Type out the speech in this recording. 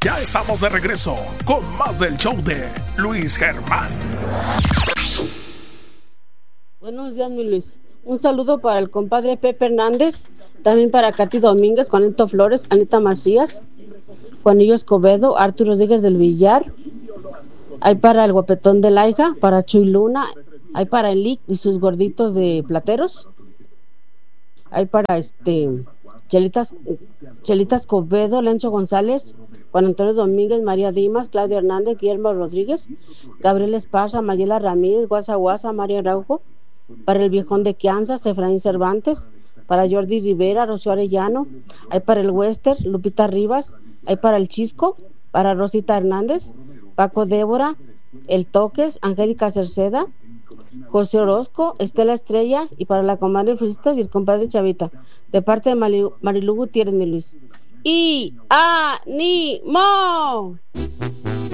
Ya estamos de regreso con más del show de Luis Germán. Buenos días, mi Luis. Un saludo para el compadre Pepe Hernández, también para Katy Domínguez, Juanito Flores, Anita Macías, Juanillo Escobedo, Arturo Rodríguez del Villar. Hay para el guapetón de Laija, para Chuy Luna, hay para el Lick y sus gorditos de plateros. Hay para Chelitas Escobedo, Lencho González, Juan Antonio Domínguez, María Dimas, Claudia Hernández, Guillermo Rodríguez, Gabriel Esparza, Mayela Ramírez, Guasa Guasa, María Araujo, para el viejón de Kansas, Efraín Cervantes, para Jordi Rivera, Rocío Arellano, hay para el Wester, Lupita Rivas, hay para el Chisco, para Rosita Hernández, Paco Débora, el Toques, Angélica Cerceda, José Orozco, Estela Estrella, y para la comadre Felicitas y el compadre Chavita, de parte de Marilu Gutiérrez, mi Luis. ¡Y ánimo!